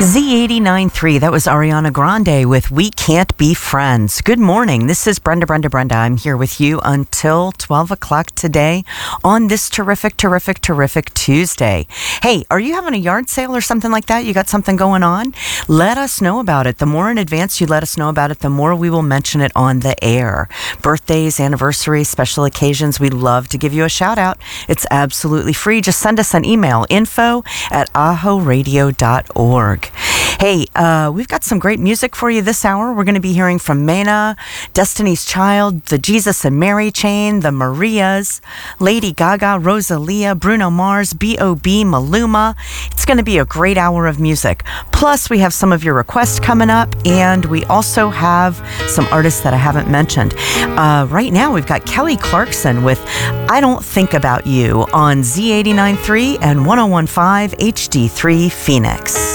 Z89.3, that was Ariana Grande with We Can't Be Friends. Good morning. This is Brenda. I'm here with you until 12 o'clock today on this terrific Tuesday. Hey, are you having a yard sale or something like that? You got something going on? Let us know about it. The more in advance you let us know about it, the more we will mention it on the air. Birthdays, anniversaries, special occasions, we love to give you a shout out. It's absolutely free. Just send us an email, info@ahoradio.org. Hey, we've got some great music for you this hour. We're going to be hearing from Mena, Destiny's Child, the Jesus and Mary Chain, the Marias, Lady Gaga, Rosalia, Bruno Mars, B.O.B., Maluma. It's going to be a great hour of music. Plus, we have some of your requests coming up, and we also have some artists that I haven't mentioned. Right now, we've got Kelly Clarkson with I Don't Think About You on Z89.3 and 101.5 HD3 Phoenix.